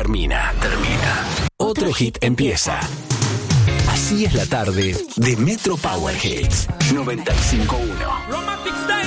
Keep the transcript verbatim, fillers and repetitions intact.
termina, termina. Otro hit empieza. Así es la tarde de Metro Power Hits noventa y cinco punto uno.